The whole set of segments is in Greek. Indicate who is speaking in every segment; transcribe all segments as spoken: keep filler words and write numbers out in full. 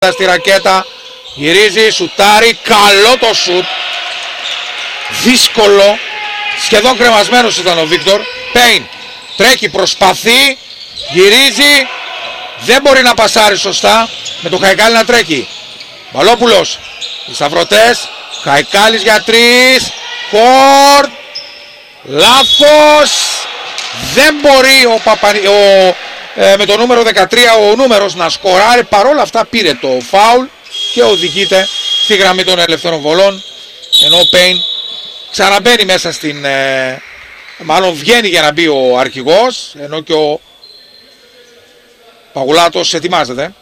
Speaker 1: στη ρακέτα, γυρίζει, σουτάρει, καλό το σουτ, δύσκολο, σχεδόν κρεμασμένος ήταν ο Βίκτορ. Πέιν τρέχει, προσπαθεί, γυρίζει, δεν μπορεί να πασάρει σωστά, με το Χαϊκάλη να τρέχει. Μπαλόπουλος, οι Σταυρωτές, Χαϊκάλης για τρεις, Χορτ, λάθος, δεν μπορεί ο, Παπα... ο ε, με το νούμερο δεκατρία ο νούμερος να σκοράρει, παρόλα αυτά πήρε το φάουλ και οδηγείται στη γραμμή των ελευθερών βολών, ενώ ο Πέιν ξαναμπαίνει μέσα στην, ε, μάλλον βγαίνει για να μπει ο αρχηγός, ενώ και ο Παγουλάτος ετοιμάζεται.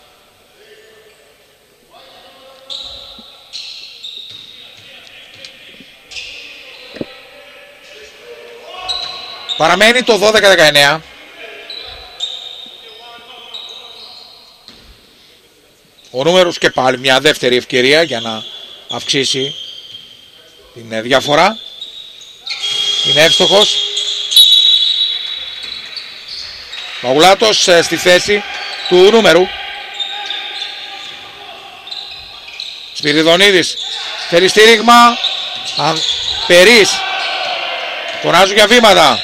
Speaker 1: Παραμένει το δώδεκα δεκαεννέα. Ο νούμερος και πάλι μια δεύτερη ευκαιρία για να αυξήσει την διαφορά. Είναι εύστοχος. Παγουλάτος στη θέση του νούμερου. Σπυριδονίδης θέλει στήριγμα. Περίς. Φωνάζουν για βήματα.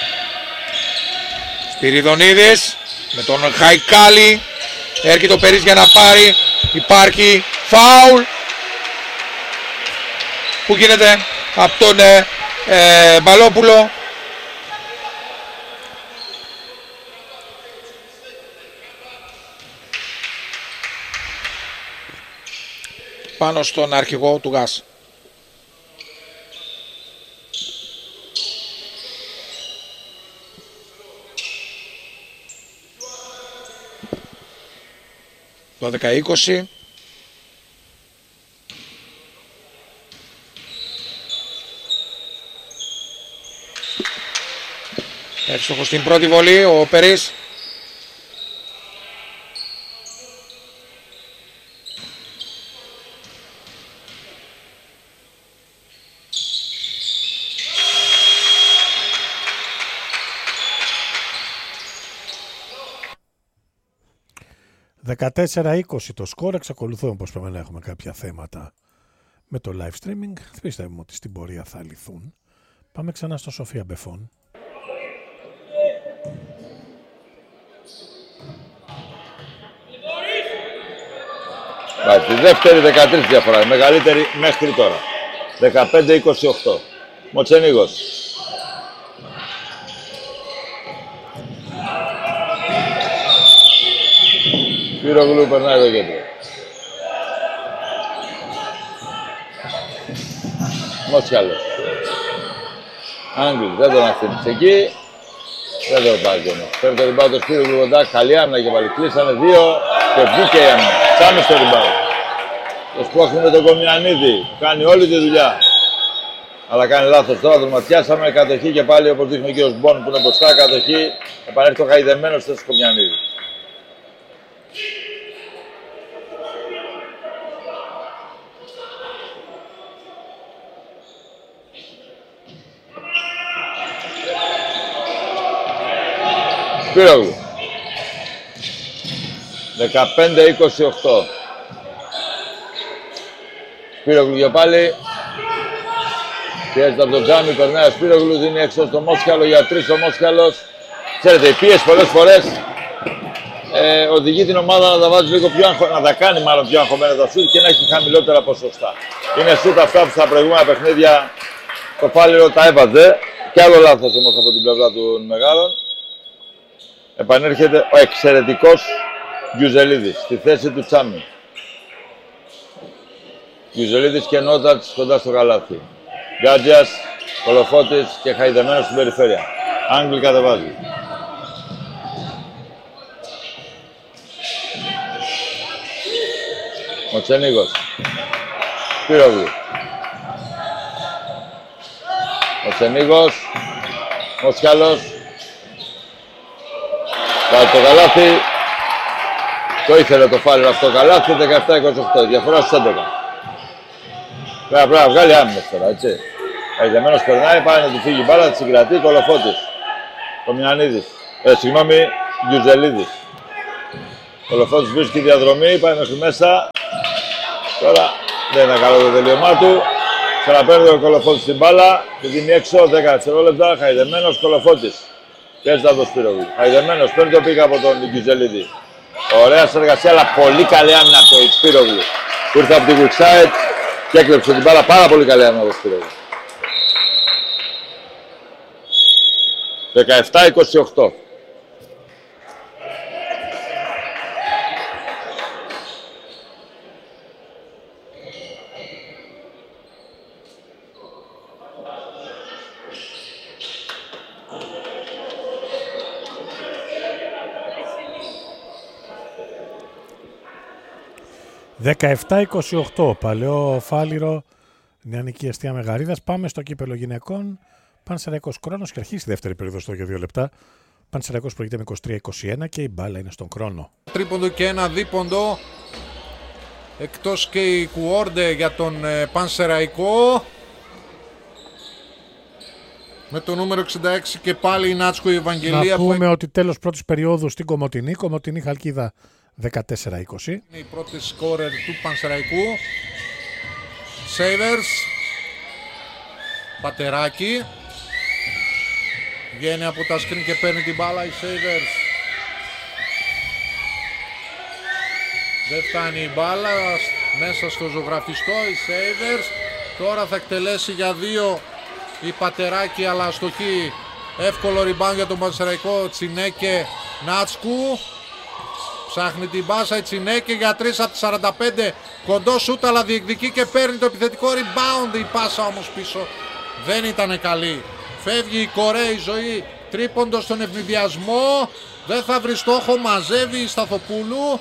Speaker 1: Σπυριδονίδης με τον Χαϊκάλη. Έρχεται το Περίς για να πάρει. Υπάρχει φάουλ που γίνεται από τον ε, ε, Μπαλόπουλο. Πάνω στον αρχηγό του ΓΑΣ. δώδεκα είκοσι. Εύστοχος στην πρώτη βολή ο Περίς.
Speaker 2: δεκατέσσερα είκοσι το σκορ. Εξακολουθούμε όπως πρέπει να έχουμε κάποια θέματα με το live streaming. Πιστεύουμε ότι στην πορεία θα λυθούν. Πάμε ξανά στο Σοφία Μπεφών.
Speaker 3: Τη δεύτερη δεκατρία διαφορά, η μεγαλύτερη μέχρι τώρα. δεκαπέντε είκοσι οκτώ. Μοτσενίγος. Σπυρογλου περνάει το κέντρο. Μότσιαλος. Άγγλ, δεν τον αφήνεις εκεί. Δεν τον πάει όμως. Παίρνει το ριμπάο το Σπυρογλου κοντά. Καλή άμυνα και πάλι. Κλείσανε δύο και βγήκε η άμυνα. Τσάμε στο ριμπάο. Το σπρώχνει με τον Κομιανίδη. Κάνει όλη τη δουλειά. Αλλά κάνει λάθος τώρα. Τον ματιάσαμε. Κατοχή και πάλι όπως δείχνει ο κύριος Μπον που είναι μπροστά. Κατοχή. Επανέρχεται ο χαϊδεμένος στο Κομιανίδη. Σπύρογλου. δεκαπέντε είκοσι οκτώ. Σπύρογλου για πάλι. Πιέζεται από τον Τζάμι, περνάει ο Σπύρογλου, δίνει έξω στο Μόσχαλο για τρεις ο Μόσχαλος. Ξέρετε, η πίεση πολλές φορές ε, οδηγεί την ομάδα να τα βάζει λίγο πιο αγχω... να τα κάνει μάλλον πιο αγχωμένα τα σούτ και να έχει χαμηλότερα ποσοστά. Είναι σούτ αυτά που στα προηγούμενα παιχνίδια το Φάληρο τα έβαζε. Κι άλλο λάθος όμως από την πλευρά των μεγάλων. Επανέρχεται ο εξαιρετικός Γιουζελίδης στη θέση του Τσάμι. Γιουζελίδης και Νότατς κοντά στο καλάθι. Γκάτζιας, Κολοφώτης και χαϊδεμένος στην περιφέρεια. Άγγλ κατεβάζει. Μοτσενίγος. Σπύρογλου. Μοτσενίγος. Μοσχάλος. Πάει το καλάθι. Το ήθελε το Φάληρο αυτό το καλάθι. δεκαεπτά είκοσι οκτώ. Διαφορά στους έντεκα. Πρέπει να βγάλει άμυνες τώρα, έτσι. Καηδεμένος περνάει, πάει να του φύγει η μπάλα, τη συγκρατεί, Κολοφώτης. Κομιανίδης. Ε, συγγνώμη, Γιουζελίδης. Κολοφώτης βρίσκει διαδρομή, πάει μέχρι μέσα. Τώρα δεν είναι καλό το τελείωμά του. Ξαναπαίρνει ο Κολοφώτης στην μπάλα και δίνει έξω δέκα δευτερόλεπτα. Χαϊδεμένος Κολοφώτης. Πιέζεται από το Σπύρογλου. Χαϊδεμένος, παίρνει το πικ από τον Κιουζελίδη. Ωραία συνεργασία, αλλά πολύ καλή άμυνα από τον Σπύρογλου. Που ήρθε από την weak side και έκλεψε την μπάλα. Πάρα πολύ καλή άμυνα από τον Σπύρογλου. δεκαεπτά είκοσι οκτώ.
Speaker 2: δεκαεπτά είκοσι οκτώ, παλαιό Φάληρο, νεανική εστία Μεγαρίδας. Πάμε στο κύπελο γυναικών. Πανσεραϊκός Κρόνος και αρχίσει η δεύτερη περίοδος τώρα για δύο λεπτά. Πανσεραϊκός προηγείται με είκοσι τρία είκοσι ένα και η μπάλα είναι στον Κρόνο.
Speaker 4: Τρίποντο και ένα δίποντο. Εκτός και η Κουόρντε για τον ε, Πανσεραϊκό. Με το νούμερο εξήντα έξι και πάλι η Νάτσκο η Ευαγγελία.
Speaker 2: Να πούμε
Speaker 4: που...
Speaker 2: ότι τέλος πρώτης περίοδου στην Κομοτηνή. Κομοτηνή Χαλκίδα δεκατέσσερα είκοσι.
Speaker 4: Είναι η πρώτη σκόρερ του Πανσεραϊκού. Σέιβερς. Πατεράκι. Βγαίνει από τα σκριν και παίρνει την μπάλα η Σέιβερς. Δεν φτάνει η μπάλα μέσα στο ζωγραφιστό η Σέιβερς. Τώρα θα εκτελέσει για δύο η Πατεράκι, αλλά αστοχή. Εύκολο rebound για τον Πανσεραϊκό. Τσινέκε Νάτσκου. Ψάχνει την μπάσα η Τσινέκε για τρεις από τις σαράντα πέντε. Κοντό σούτ, αλλά διεκδικεί και παίρνει το επιθετικό rebound. Η πάσα όμως πίσω δεν ήταν καλή. Φεύγει η Κορέ, η Ζωή. Τρίποντο στον ευνηδιασμό. Δεν θα βρει στόχο. Μαζεύει η Σταθοπούλου.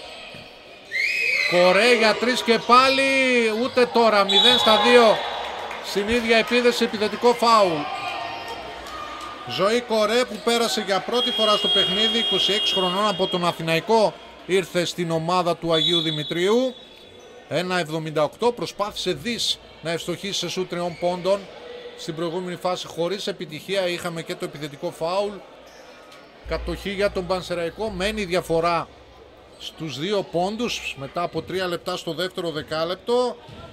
Speaker 4: Κορέ για τρεις και πάλι. Ούτε τώρα. μηδέν στα δύο. Στην ίδια επίδεση, επιθετικό φάουλ. Ζωή Κορέ που πέρασε για πρώτη φορά στο παιχνίδι, είκοσι έξι χρονών, από τον Αθηναϊκό. Ήρθε στην ομάδα του Αγίου Δημητρίου. ένα εβδομήντα οκτώ. Προσπάθησε δις να ευστοχίσει σε σούτ τριών πόντων. Στην προηγούμενη φάση χωρίς επιτυχία. Είχαμε και το επιθετικό φάουλ. Κατοχή για τον Πανσεραϊκό. Μένει η διαφορά στους δύο πόντους μετά από τρία λεπτά στο δεύτερο δεκάλεπτο.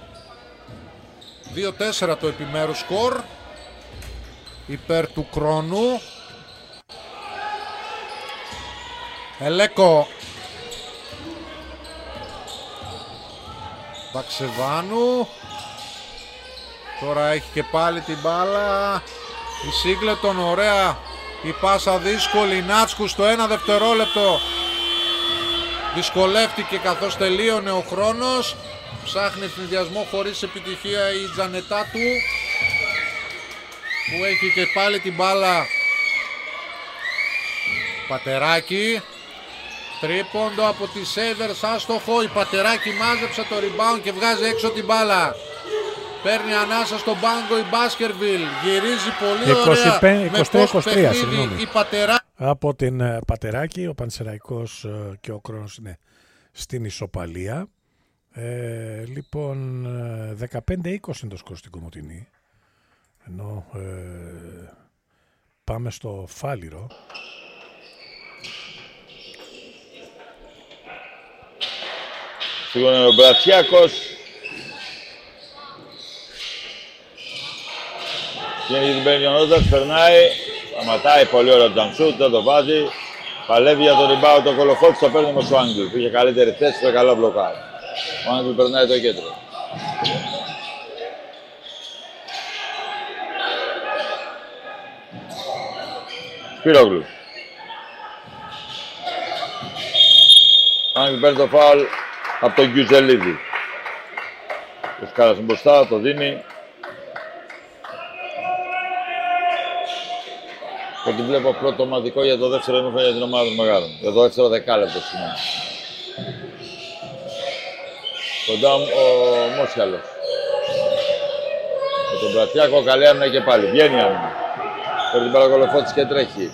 Speaker 4: δύο τέσσερα το επιμέρους σκορ υπέρ του Κρόνου. Ελέκο. Βαξεβάνου. Τώρα έχει και πάλι την μπάλα. Η Σίγκλετον, ωραία. Η πάσα δύσκολη. Νάτσκου στο ένα δευτερόλεπτο. Δυσκολεύτηκε καθώς τελείωνε ο χρόνος. Ψάχνει ευνηδιασμό χωρίς επιτυχία η Τζανετά του, που έχει και πάλι την μπάλα. Πατεράκι. Τρίποντο από τη Σέιβερς, άστοχο. Η Πατεράκι μάζεψε το rebound και βγάζει έξω την μπάλα. Παίρνει ανάσα στον πάγκο η Μπάσκερβιλ. Γυρίζει πολύ ωραία.
Speaker 2: είκοσι τρία είκοσι τρία,
Speaker 4: με η Πατεράκι.
Speaker 2: Από την uh, Πατεράκι, ο Πανσεραϊκός uh, και ο Κρόνος είναι στην ισοπαλία. Ε, λοιπόν, δεκαπέντε είκοσι είναι το σκορ στην Κομοτηνή. Ενώ ε, πάμε στο Φάληρο.
Speaker 3: Σίγουρα ο Μπρατσιάκος. Βγαίνει την παίρνει ο Νότας, περνάει. Σταματάει, πολύ ωραίο τζαμσούτ, δεν το βάζει. Παλεύει για το rebound, το Κολοφώτης το παίρνει όμως ο Άγγλ, που είχε καλύτερη θέση και καλό μπλοκάρι. Ο Άγγλ περνάει το κέντρο. Σπύρογλου. Ο Άγγλ παίρνει το φάουλ από τον Κιουζελίδη. Το σκάλασε μπροστά, το δίνει. Ότι βλέπω πρώτο ομαδικό για το δεύτερο ημίχρονο για την ομάδα των μεγάλων. Για το δεύτερο δεκάλεπτο σημαίνει. Κοντά ο Μόσιαλος. Με τον Πρατιάκο, καλή άμυνα και πάλι. Βγαίνει άμυνα. Παίρνει την Παρακολοφώτης και τρέχει.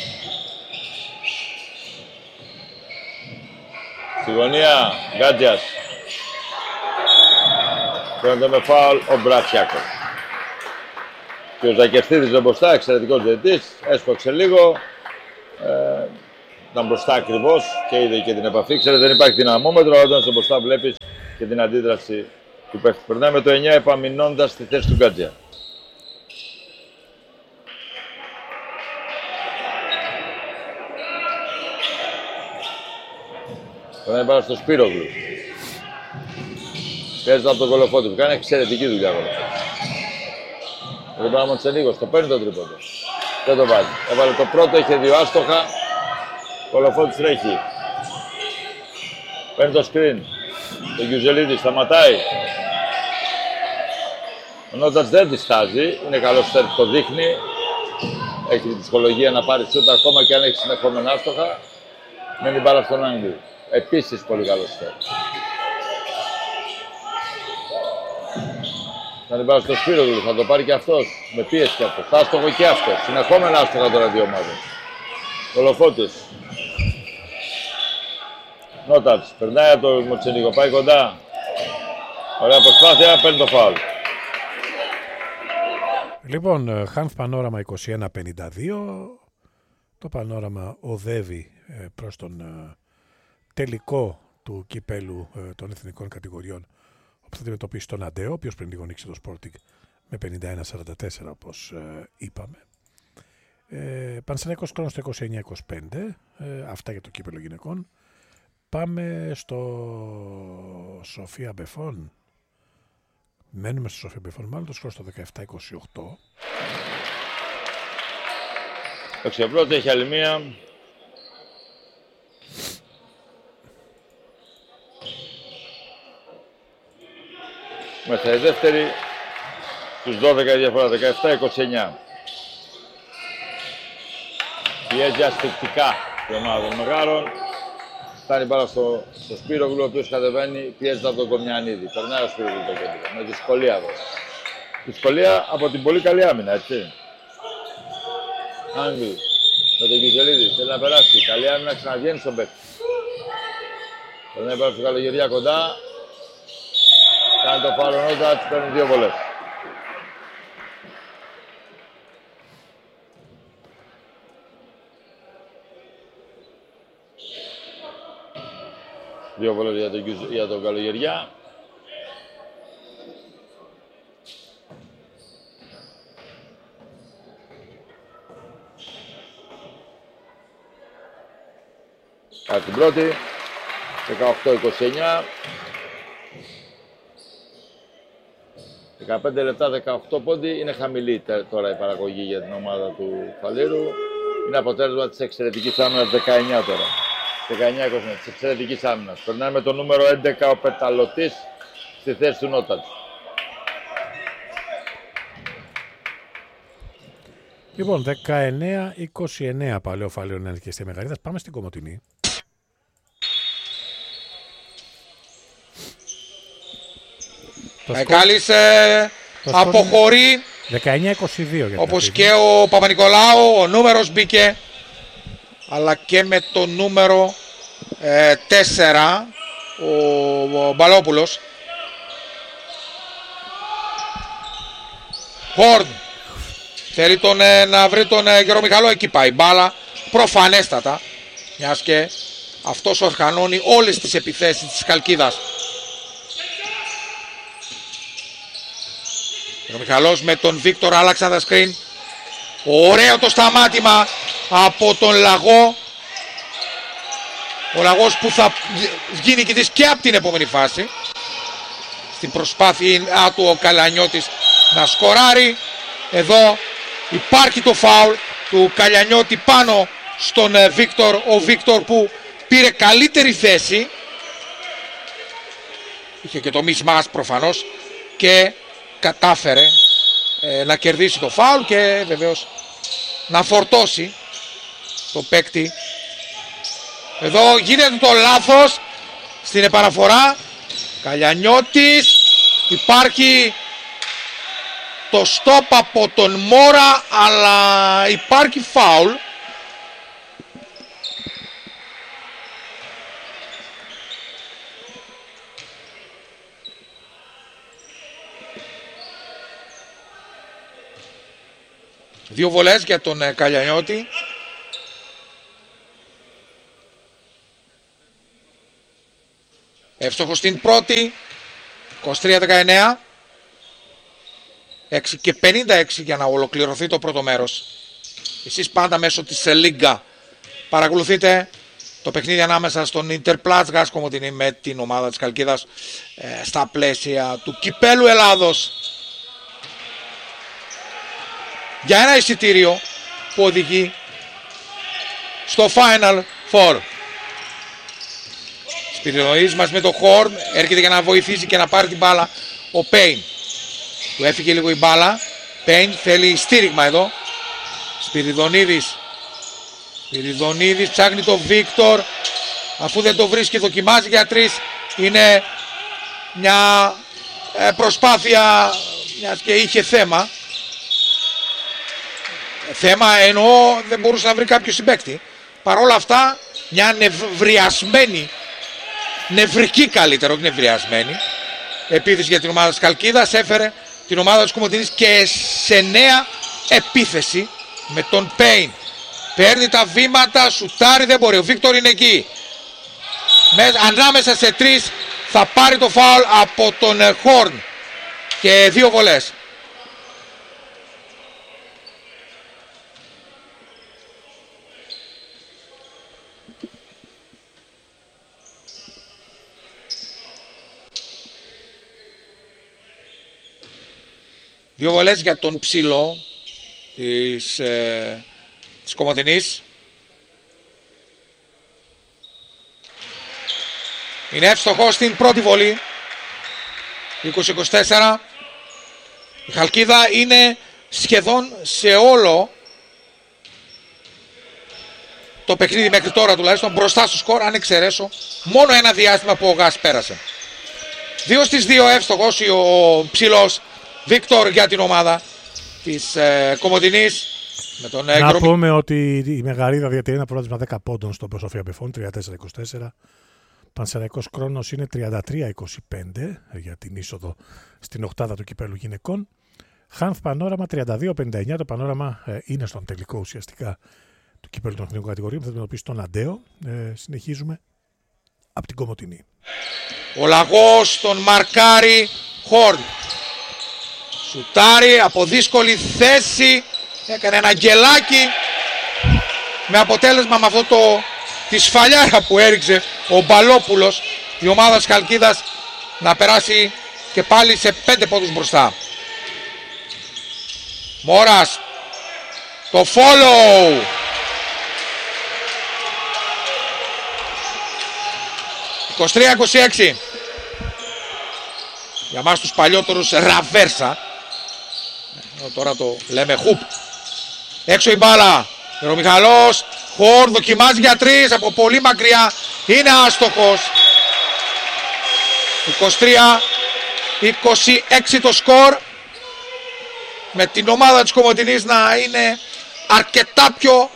Speaker 3: Στη γωνία, Γκάτζιας. Παίρνει με φάουλ ο Μπρατσιάκος. Και ο Ζακερθίδης μπροστά, εξαιρετικός διαιτητής, έσπρωξε λίγο. Ε, Ήταν μπροστά ακριβώς και είδε και την επαφή. Ξέρετε, δεν υπάρχει δυναμόμετρο, αλλά όταν είσαι μπροστά βλέπεις και την αντίδραση του παίχτη. Περνάει με το εννιά επαμεινώντας στη θέση του Γκάτζια. Περνάει πάνω στο Σπύρογλου. Παίζει από τον Κολοφότη που κάνει εξαιρετική δουλειά. Δεν πάει ο Μοντσενίγος, το παίρνει το τρίποντο. Δεν το βάζει. Έβαλε το πρώτο, είχε δύο άστοχα. Κολοφώτης τρέχει. Παίρνει το screen. Το Γιουζελίδη σταματάει. Ο Νότατς δεν διστάζει. Είναι καλός σερτ, το δείχνει. Έχει την ψυχολογία να πάρει σούτ ακόμα και αν έχει συνεχόμενα άστοχα. Μένει μπάλα στον Άγγλιο. Επίσης πολύ καλός σερτ. Θα την πάρει στο Σπύρογλου, θα το πάρει και αυτός. Με πίεση και αυτός. Άστοχο και αυτός. Συνεχόμενα άστοχα τώρα δύο ομάδες. Κολοφώτης. Νότατς, περνάει από το Μοτσενίκο, πάει κοντά. Ωραία προσπάθεια, παίρνει το φάουλ.
Speaker 2: Λοιπόν, Χάνθ Πανόραμα είκοσι ένα πενήντα δύο. Το Πανόραμα οδεύει προς τον τελικό του κυπέλου των εθνικών κατηγοριών, όπου θα αντιμετωπίσει τον Αντέο, ο οποίος πριν λίγο νίξει το Sporting με πενήντα ένα σαράντα τέσσερα, όπως είπαμε. Ε, Πανσεραϊκός Κρόνος το είκοσι εννιά είκοσι πέντε, ε, αυτά για το κύπελο γυναικών. Πάμε στο Σοφία Μπεφών. Μένουμε στο Σοφία Μπεφών, μάλλον το σκορ στο δεκαεπτά είκοσι οκτώ.
Speaker 3: Το ξεπρώτη έχει άλλη μία. Μέσα η δεύτερη, στους δώδεκα η διαφορά, δεκαεπτά είκοσι εννιά. Πιέζει ασφυκτικά η ομάδα των Μεγάρων. Φτάνει πάρα στο, στο Σπύρογλου, ο οποίος κατεβαίνει, πιέζεται από τον Κομιανίδη. Περνάει ο Σπύρογλου το κέντρο, με δυσκολία εδώ. Δυσκολία από την πολύ καλή άμυνα, έτσι. Άγγλου, με τον Κιζελίδη, θέλει να περάσει. Καλή άμυνα, ξαναβγαίνει στον παίκτη. Περνάει πάρα στο Καλογεριά κοντά. Κάνει το φάουλ ο Νότατς, παίρνει δύο βολές. Δύο βολές για τον, για τον Καλογεριά. Κάνει την πρώτη. δεκαοκτώ είκοσι εννιά. δεκαπέντε λεπτά, δεκαοκτώ πόντι. Είναι χαμηλή τώρα η παραγωγή για την ομάδα του Φαλήρου. Είναι αποτέλεσμα της εξαιρετικής άμυνας δεκαεννιά τώρα. δεκαεννιά είκοσι εννιά της εξαιρετικής άμυνας. Περνάει με το νούμερο έντεκα ο Πεταλωτής στη θέση του Νότατς.
Speaker 2: Λοιπόν, δεκαεννιά είκοσι εννέα παλαιό Φαλήρο Νεανικής και Μεγαρίδας. Πάμε στην Κομοτηνή.
Speaker 1: Μαϊκάλης ε, αποχωρεί,
Speaker 2: δεκαεννιά είκοσι δύο.
Speaker 1: όπως και ο Παπα-Νικολάου, ο νούμερος μπήκε, αλλά και με το νούμερο ε, τέσσερα ο, ο Μπαλόπουλος. Χόρν θέλει τον, ε, να βρει τον ε, Γερομιχαλό, εκεί πάει μπάλα προφανέστατα, μιας και αυτός οργανώνει όλες τις επιθέσεις της Χαλκίδας. Ο Μιχαλός με τον Βίκτορ άλλαξαν τα screen. Ωραίο το σταμάτημα από τον Λαγό. Ο Λαγός που θα βγει νικητής και από την επόμενη φάση. Στην προσπάθεια του ο Καλιανιώτης να σκοράρει. Εδώ υπάρχει το φάουλ του Καλιανιώτη πάνω στον Βίκτορ. Ο Βίκτορ που πήρε καλύτερη θέση. Είχε και το mismatch προφανώς. Και κατάφερε ε, να κερδίσει το φάουλ και βεβαίως να φορτώσει το παίκτη. Εδώ γίνεται το λάθος στην επαναφορά. Καλιανιώτης, υπάρχει το stop από τον Μόρα, αλλά υπάρχει φάουλ. Δύο βολές για τον ε, Καλιανιώτη. Εύστοχος στην πρώτη. είκοσι τρία δεκαεννέα. έξι και πενήντα έξι για να ολοκληρωθεί το πρώτο μέρος. Εσείς πάντα μέσω της Λίγκα παρακολουθείτε το παιχνίδι ανάμεσα στον Interplatz Gas Κομοτηνή με την ομάδα της Χαλκίδας ε, στα πλαίσια του Κυπέλου Ελλάδος για ένα εισιτήριο που οδηγεί στο Final Four. Σπυριδοής μας με το Χόρν έρχεται για να βοηθήσει και να πάρει την μπάλα ο Πέιν. Του έφυγε λίγο η μπάλα. Πέιν θέλει στήριγμα εδώ. Σπυριδονίδης. Σπυριδονίδης ψάχνει το Βίκτορ. Αφού δεν το βρίσκει δοκιμάζει για τρεις. Είναι μια προσπάθεια μιας και είχε θέμα. Θέμα εννοώ δεν μπορούσε να βρει κάποιο συμπαίκτη. Παρ' όλα αυτά μια νευριασμένη, νευρική καλύτερα, όχι νευριασμένη επίθεση για την ομάδα της Χαλκίδας έφερε την ομάδα της Κομοτηνής και σε νέα επίθεση με τον Πέιν. Παίρνει τα βήματα, σουτάρει, δεν μπορεί. Ο Βίκτορ είναι εκεί. Με, ανάμεσα σε τρεις θα πάρει το φάουλ από τον Χόρν. Και δύο βολές. Δύο βολές για τον ψηλό της, ε, της Κομοτηνής. Είναι εύστοχο στην πρώτη βολή. είκοσι είκοσι τέσσερα. Η Χαλκίδα είναι σχεδόν σε όλο το παιχνίδι μέχρι τώρα τουλάχιστον μπροστά στο σκορ, αν εξαιρέσω μόνο ένα διάστημα που ο Γας πέρασε. Δύο στις δύο εύστοχος ο ψηλός Βίκτορ για την ομάδα της ε, Κομοτηνής. Με τον,
Speaker 2: να ε, πούμε ότι η Μεγαρίδα διατηρεί ένα προβάδισμα δέκα πόντων στο Προσοφία Μπεφών, τριάντα τέσσερα είκοσι τέσσερα. Πανσεραϊκός Κρόνος είναι τριάντα τρία είκοσι πέντε για την είσοδο στην οκτάδα του κυπέλου γυναικών. Χάνθ Πανόραμα τριάντα δύο πενήντα εννέα. Το Πανόραμα ε, είναι στον τελικό ουσιαστικά του κυπέλου των εθνικών κατηγορίων. Θα αντιμετωπίσει τον Αντέο. Ε, συνεχίζουμε από την Κομοτηνή.
Speaker 1: Ο Λαγός τον μαρκάρει. Χόρν. Σουτάρει από δύσκολη θέση. Έκανε ένα γκελάκι. Με αποτέλεσμα με αυτό το τη σφαλιάρα που έριξε ο Μπαλόπουλος η ομάδα της Χαλκίδας να περάσει και πάλι σε πέντε πόντους μπροστά. Μόρας. Το follow. είκοσι τρία είκοσι έξι. Για μας τους παλιότερους ραβέρσα. Τώρα το λέμε χουπ. Έξω η μπάλα. Ο Μιχαλός. Χόρν δοκιμάζει για τρεις από πολύ μακριά. Είναι άστοχος. είκοσι τρία είκοσι έξι το σκορ. Με την ομάδα της Κομοτηνής να είναι αρκετά πιο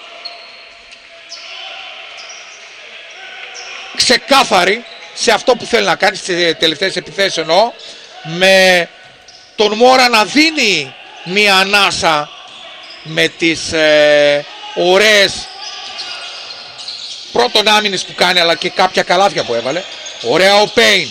Speaker 1: ξεκάθαρη σε αυτό που θέλει να κάνει στις τελευταίες επιθέσεις, εννοώ. Με τον Μόρα να δίνει μία ανάσα με τις ε, ωραίες πρώτον άμυνες που κάνει, αλλά και κάποια καλάθια που έβαλε. Ωραία ο Πέιν.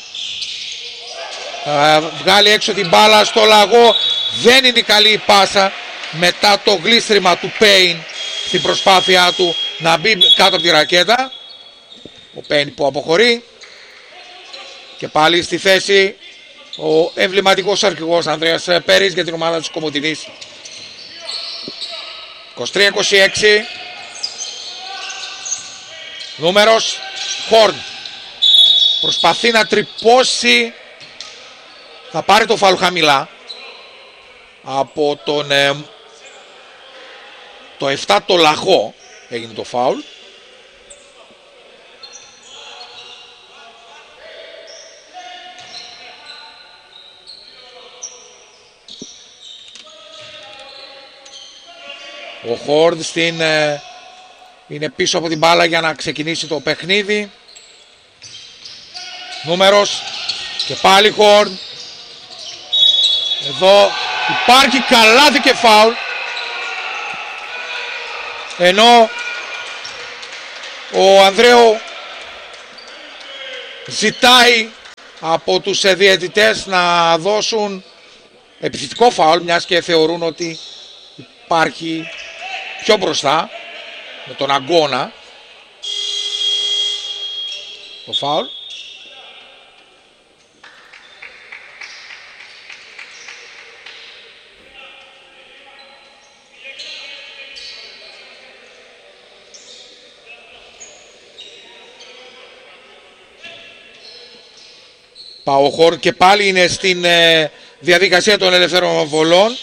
Speaker 1: Ε, βγάλει έξω την μπάλα στο Λαγό. Δεν είναι καλή η πάσα μετά το γλίστριμα του Πέιν στην προσπάθειά του να μπει κάτω από τη ρακέτα. Ο Πέιν που αποχωρεί. Και πάλι στη θέση ο εμβληματικός αρχηγός Ανδρέας Πέρης για την ομάδα της Κομοτηνής. είκοσι τρία είκοσι έξι. Νούμερος Χόρν. Προσπαθεί να τρυπώσει. Θα πάρει το φάουλ χαμηλά από τον ε, το επτά το Λαγό έγινε το φάουλ. Ο Χόρν στην, ε, είναι πίσω από την μπάλα για να ξεκινήσει το παιχνίδι. Νούμερος και πάλι Χόρν. Εδώ υπάρχει καλάθι και φάουλ. Ενώ ο Ανδρέου ζητάει από τους ε, διαιτητές να δώσουν επιθετικό φάουλ, μιας και θεωρούν ότι υπάρχει πιο μπροστά με τον αγώνα το φάουλ. Παοχόρ και πάλι είναι στην ε, διαδικασία των ελευθέρων βολών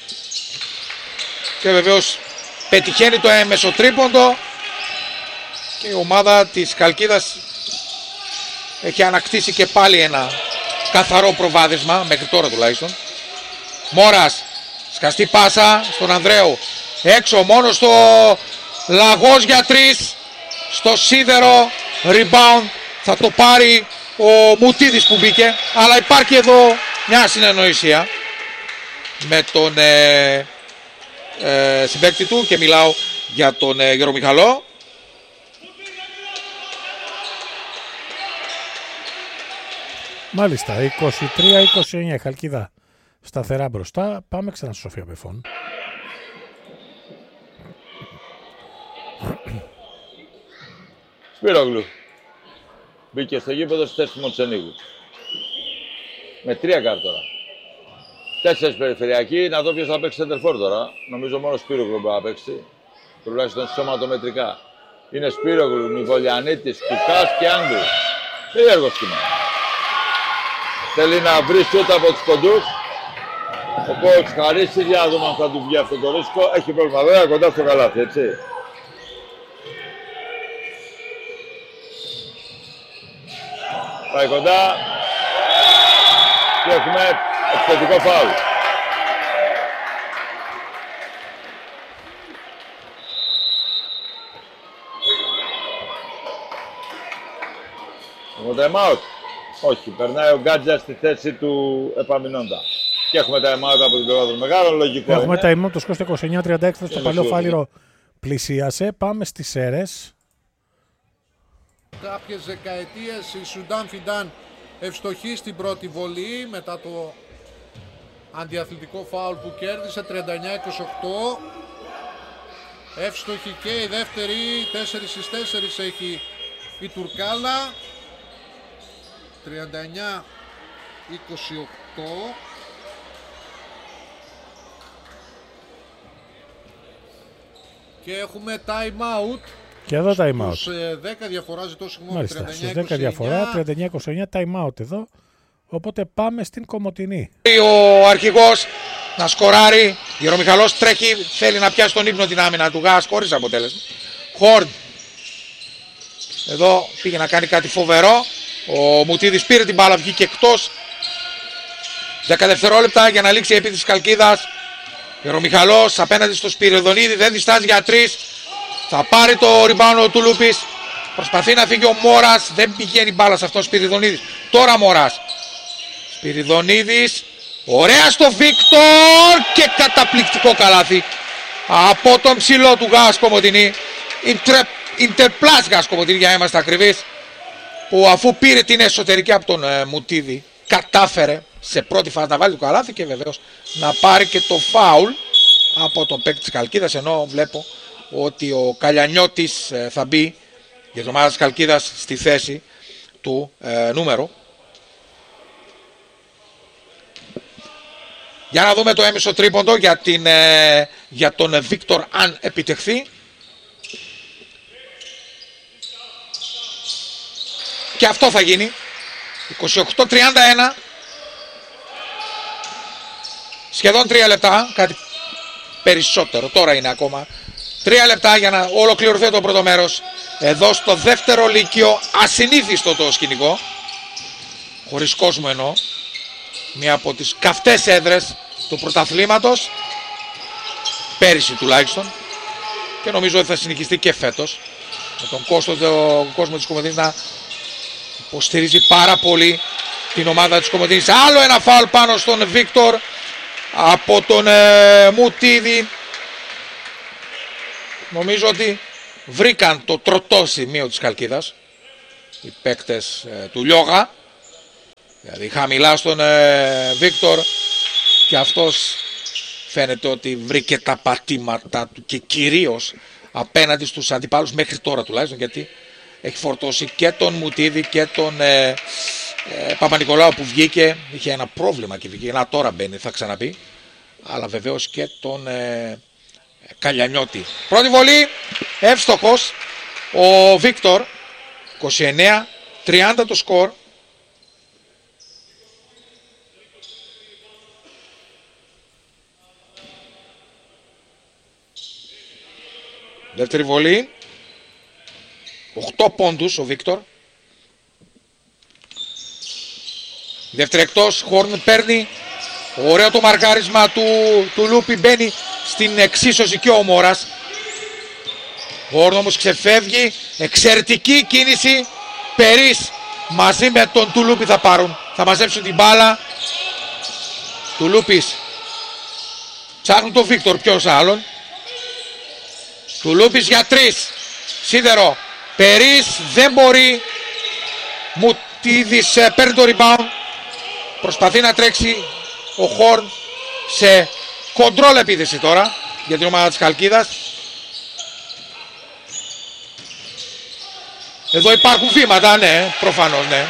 Speaker 1: και βεβαίως πετυχαίνει το έμεσο τρίποντο και η ομάδα της Χαλκίδας έχει ανακτήσει και πάλι ένα καθαρό προβάδισμα μέχρι τώρα τουλάχιστον. Μόρας, σκαστή πάσα στον Ανδρέου, έξω μόνο στο Λαγός για τρεις, στο σίδερο, rebound θα το πάρει ο Μουτίδης που μπήκε, αλλά υπάρχει εδώ μια συνεννοησία με τον ε, ε, συμπαίκτη του και μιλάω για τον ε, Γερομιχαλό.
Speaker 2: Μάλιστα, είκοσι τρία είκοσι εννιά η Χαλκίδα σταθερά μπροστά. Πάμε ξανά στη Σοφία Μπεφών.
Speaker 3: Σπύρογλου. Μπήκε στο γήπεδο στη θέση του Μοντσενίγου. Με τρία κάρτορα. Τέσσερις περιφερειακοί. Να δω ποιος θα παίξει σεντερφόρ τώρα. Νομίζω μόνο Σπύρογλου μπορεί να παίξει. Τουλάχιστον σωματομετρικά. Είναι Σπύρογλου, Νικολιανίτης, Κουκάς και Άγγλου. Περίεργο σχήμα. Θέλει να βρει σούτ από τους κοντούς. Ο coach χαρίσει, για να δούμε αν θα του βγει αυτό το ρίσκο. Έχει πρόβλημα βέβαια κοντά στο καλάθι, έτσι. Πάει κοντά και έχουμε επιθετικό φάουλ. Έχουμε time out. Όχι, περνάει ο Γκάτζα στη θέση του επαμεινώντα. Και έχουμε time out από την πλευρά των μεγάλων, λογικό
Speaker 2: έχουμε
Speaker 3: είναι.
Speaker 2: time out, το σκορ είκοσι εννιά τριάντα έξι, στο παλαιό Φάληρο πλησίασε. Πάμε στις ΣΕΡΕΣ.
Speaker 4: Κάποιες δεκαετίες η Σουντάν Φιντάν ευστοχή στην πρώτη βολή μετά το αντιαθλητικό φάουλ που κέρδισε, τριάντα εννιά είκοσι οκτώ. Εύστοχη και η δεύτερη, τέσσερα στις τέσσερα έχει η Τουρκάλα, τριάντα εννιά είκοσι οκτώ. Και έχουμε time out.
Speaker 2: Και εδώ time out.
Speaker 4: Στους δέκα διαφορά, ζητώ συγγνώμη.
Speaker 2: Μάλιστα, στους δέκα διαφορά, τριάντα εννιά είκοσι εννιά time out εδώ. Οπότε πάμε στην Κομοτηνή.
Speaker 1: Ο αρχηγός να σκοράρει. Γερομιχαλός τρέχει, θέλει να πιάσει τον ύπνο την άμυνα του Γάς, χωρίς αποτέλεσμα. Χόρντ. Εδώ πήγε να κάνει κάτι φοβερό. Ο Μουτίδης πήρε την μπάλα, βγήκε εκτός. δέκα δευτερόλεπτα για να λήξει η επίθεση της Χαλκίδας. Γερομιχαλός απέναντι στο Σπυριδονίδη, δεν διστάζει για τρεις. Θα πάρει το rebound του Λούπης. Προσπαθεί να φύγει ο Μόρας. Δεν πηγαίνει μπάλα σε αυτό ο Σπυριδονίδης. Τώρα Μόρας. Σπυριδονίδης. Ωραία στο Βίκτορ. Και καταπληκτικό καλάθι από τον ψηλό του Γάς Κομοτηνή. Ιντερπλάς Γάς Κομοτηνή, για να είμαστε ακριβείς. Που αφού πήρε την εσωτερική από τον ε, Μουτίδη, κατάφερε σε πρώτη φάση να βάλει το καλάθι και βεβαίως να πάρει και το φάουλ από τον παίκτη της Χαλκίδας, ενώ βλέπω ότι ο Καλιανιώτης ε, θα μπει για την ομάδα της Χαλκίδας στη θέση του ε, νούμερο. Για να δούμε το έμεσο τρίποντο για, την, ε, για τον Βίκτορ αν επιτευχθεί. Και αυτό θα γίνει. είκοσι οκτώ τριάντα ένα. Σχεδόν τρία λεπτά. Κάτι περισσότερο. Τώρα είναι ακόμα. Τρία λεπτά για να ολοκληρωθεί το πρώτο μέρος. Εδώ στο δεύτερο λύκειο. Ασυνήθιστο το σκηνικό. Χωρίς κόσμο εννοώ. Μία από τις καυτές έδρες του πρωταθλήματος. Πέρυσι τουλάχιστον. Και νομίζω ότι θα συνεχιστεί και φέτος. Με τον κόσμο, τον κόσμο της Κομοτηνής να υποστηρίζει πάρα πολύ την ομάδα της Κομοτηνής. Άλλο ένα φάουλ πάνω στον Βίκτορ από τον ε, Μουτίδη. Νομίζω ότι βρήκαν το τροτό σημείο της Χαλκίδας. οι παίκτες ε, του Λιόγα. Δηλαδή χαμηλά στον ε, Βίκτορ και αυτός φαίνεται ότι βρήκε τα πατήματά του και κυρίως απέναντι στους αντιπάλους μέχρι τώρα τουλάχιστον, γιατί έχει φορτώσει και τον Μουτίδη και τον ε, ε, Παπα-Νικολάου που βγήκε, είχε ένα πρόβλημα και βγήκε, ένα τώρα μπαίνει θα ξαναπεί, αλλά βεβαίως και τον ε, Καλιανιώτη. Πρώτη βολή, εύστοχος ο Βίκτορ, είκοσι εννέα τριάντα το σκορ. Δεύτερη βολή, οκτώ πόντους ο Βίκτορ. Δεύτερη εκτός, Χόρν παίρνει, ωραίο το μαρκάρισμα του, του Λούπι, μπαίνει στην εξίσωση και ο Μόρας. Χόρν όμως ξεφεύγει, εξαιρετική κίνηση, Περίς μαζί με τον Τουλούπι θα πάρουν, θα μαζέψουν την μπάλα. Τουλούπις ψάχνουν τον Βίκτορ, ποιος άλλον. Τουλούπις για τρεις, σίδερο, Περίς δεν μπορεί, Μουτίδης παίρνει το rebound, προσπαθεί να τρέξει ο Χόρν σε κοντρόλ επίθεση τώρα για την ομάδα της Χαλκίδας. Εδώ υπάρχουν βήματα, ναι, προφανώς, ναι.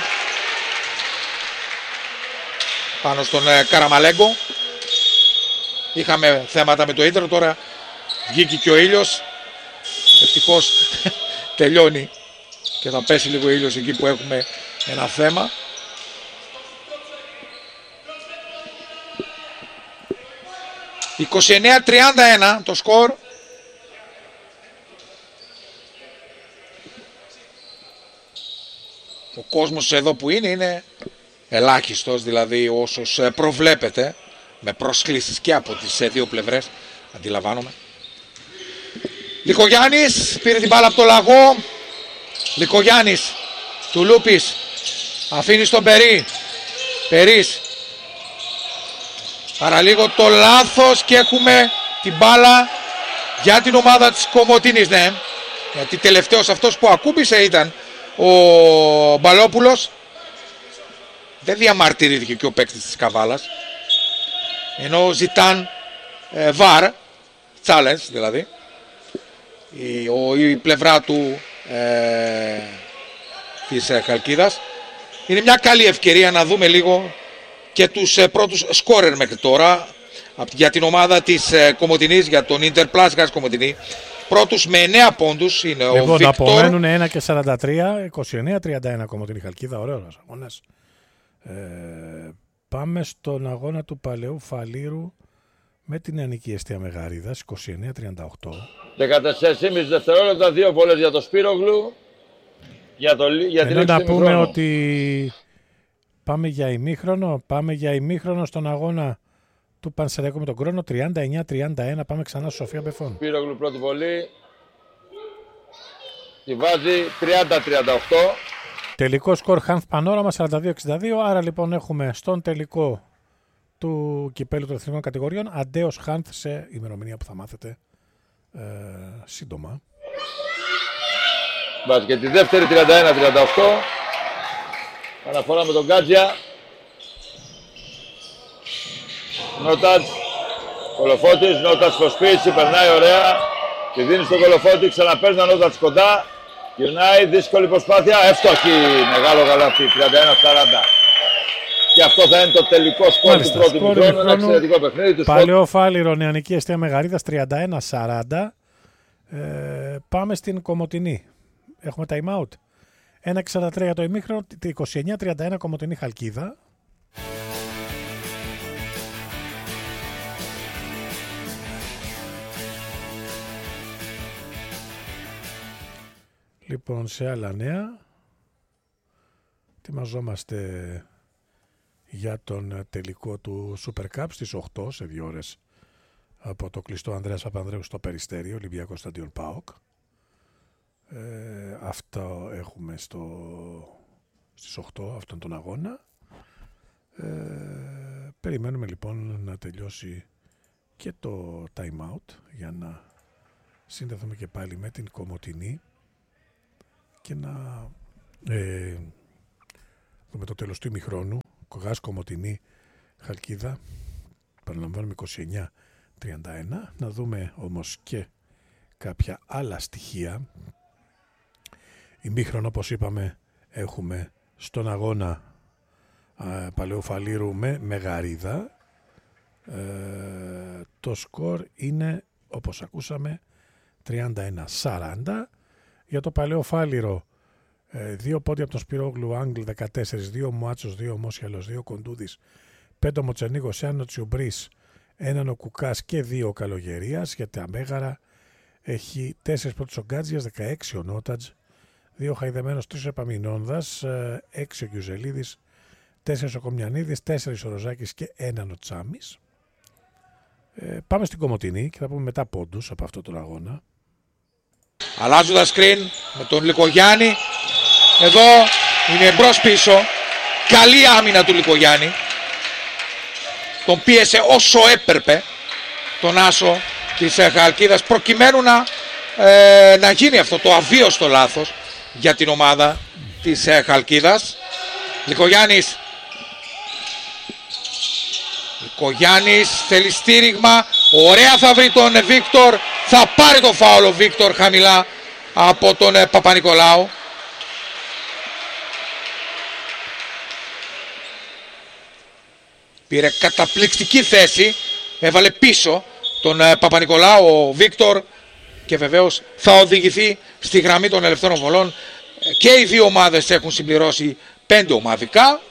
Speaker 1: Πάνω στον ε, Καραμαλέγκο. Είχαμε θέματα με το ίντερνετ, τώρα βγήκε και ο ήλιος. Ευτυχώς τελειώνει και θα πέσει λίγο ήλιος εκεί που έχουμε ένα θέμα. είκοσι εννέα τριάντα ένα το σκορ. Ο κόσμος εδώ που είναι είναι ελάχιστος, δηλαδή όσος προβλέπεται, με προσκλήσεις και από τις δύο πλευρές, αντιλαμβάνομαι. Λικογιάννης πήρε την μπάλα από το λαγό. Λικογιάννης, Τουλούπης, αφήνει στον Περί. Περίς, παραλίγο το λάθος και έχουμε την μπάλα για την ομάδα της Κομοτηνής, ναι. Γιατί τελευταίος αυτός που ακούμπησε ήταν ο Μπαλόπουλος. Δεν διαμαρτυρήθηκε και ο παίκτης της Καβάλας, ενώ ζητάν ε, βαρ, challenge δηλαδή, η, ο, η πλευρά του ε, της ε, Χαλκίδας. Είναι μια καλή ευκαιρία να δούμε λίγο και τους ε, πρώτους σκόρερ μέχρι τώρα για την ομάδα της ε, Κομοτηνής, για τον Ιντερ Κομοτηνή. Πρώτους με εννέα πόντους είναι ο
Speaker 2: Λοιπόν,
Speaker 1: Βίκτορ.
Speaker 2: απομένουν ένα και σαράντα τρία, είκοσι εννέα τριάντα ένα Κομοτηνή Χαλκίδα. Ωραίος αγώνας. Ε, πάμε στον αγώνα του Παλαιού Φαλήρου με την Νεανική Εστία Μεγαρίδας, είκοσι εννέα τριάντα οκτώ.
Speaker 3: δεκατέσσερα κόμμα πέντε δευτερόλεπτα, δύο βολές για το Σπύρογλου. Για, το, για την
Speaker 2: Ενώ να πούμε
Speaker 3: χρόνο.
Speaker 2: ότι πάμε για ημίχρονο, πάμε για ημίχρονο στον αγώνα του Πανσεραϊκού με τον Κρόνο, τριάντα εννέα τριάντα ένα. Πάμε ξανά στη Σοφία Μπεφών.
Speaker 3: Σπύρογλου πρώτη βολή. Τη βάζει τριάντα τριάντα οκτώ.
Speaker 2: Τελικό σκορ Χάνθ Πανόραμα σαράντα δύο εξήντα δύο. Άρα λοιπόν έχουμε στον τελικό του κυπέλου των εθνικών κατηγοριών Αντέος Χάνθ, σε ημερομηνία που θα μάθετε ε, σύντομα.
Speaker 3: Βάζει και τη δεύτερη τριάντα ένα τριάντα οκτώ. Αναφορά με τον Γκάτζια. Νότατς. Κολοφώτης. Νότατς προσπίση. Περνάει ωραία. Τη δίνει στον Κολοφώτη. Ξαναπαίρνει ο Νότατς κοντά. Γυρνάει. Δύσκολη προσπάθεια. Εύστοχη. Μεγάλο γαλάφι. τριάντα ένα σαράντα. Και αυτό θα είναι το τελικό σκορ του πρώτου χρόνου. Ένα εξαιρετικό παιχνίδι.
Speaker 2: Παλαιό Φάληρο, Νεανική Εστία Μεγαρίδας, τριάντα ένα σαράντα. Ε, πάμε στην Κομοτηνή. Έχουμε time out. ένα εξήντα τρία το ημίχρονο, είκοσι εννέα τριάντα ένα Κομοτηνή Χαλκίδα. Λοιπόν, σε άλλα νέα, ετοιμαζόμαστε για τον τελικό του Super Cup στις οκτώ, σε δύο ώρες, από το κλειστό Ανδρέας Παπανδρέου στο Περιστέρι, Ολυμπιακός Σταντιόν ΠΑΟΚ. Ε, αυτό έχουμε στο, στις οκτώ, αυτόν τον αγώνα. Ε, περιμένουμε λοιπόν να τελειώσει και το time out για να συνδεθούμε και πάλι με την Κομοτηνή και να Ε, με το τέλος του ημιχρόνου, Κογάς Κομοτηνή Χαλκίδα, παραλαμβάνουμε είκοσι εννιά τριάντα ένα. Να δούμε όμως και κάποια άλλα στοιχεία. Ημίχρονο, όπως είπαμε, έχουμε στον αγώνα α, Παλαιοφαλήρου με Μεγαρίδα. Ε, το σκορ είναι, όπως ακούσαμε, τριάντα ένα σαράντα. Για το Παλαιοφάλιρο, ε, δύο πόντια από τον Σπυρόγλου, Άγγλ δεκατέσσερα, δύο Μουάτσος, δύο Μόσχαλος, δύο Κοντούδης, πέντε ο Μοτσενίγος, ένα ο Τσιουμπρής, έναν ο Κουκάς και δύο ο Καλογερίας. Για τα Μέγαρα έχει τέσσερις πρώτους ο Γκάτζιας, δεκαέξι ο Νότατζ, δύο ο Χαϊδεμένος, τρεις ο Επαμινώνδας, έξι ο Γιουζελίδης, τέσσερις ο Κομιανίδης, τέσσερις ο Ροζάκης και έναν ο Τσάμις. Ε, πάμε στην Κομοτηνή και θα πούμε μετά πόντους από αυτόν τον αγώνα.
Speaker 1: Αλλάζουν τα screen με τον Λικογιάννη. Εδώ είναι μπρος πίσω. Καλή άμυνα του Λικογιάννη. Τον πίεσε όσο έπρεπε τον άσο της Χαλκίδας προκειμένου να, ε, να γίνει αυτό το αβίωστο λάθος για την ομάδα της ε, Χαλκίδας. Λικογιάννης Λικογιάννης θέλει στήριγμα. Ωραία θα βρει τον Βίκτορ. Θα πάρει το φάουλ ο Βίκτορ χαμηλά από τον ε, Παπα-Νικολάου. Πήρε καταπληκτική θέση. Έβαλε πίσω τον ε, Παπα-Νικολάου ο Βίκτορ. Και βεβαίως θα οδηγηθεί στη γραμμή των ελευθέρων βολών. Και οι δύο ομάδες έχουν συμπληρώσει πέντε ομαδικά.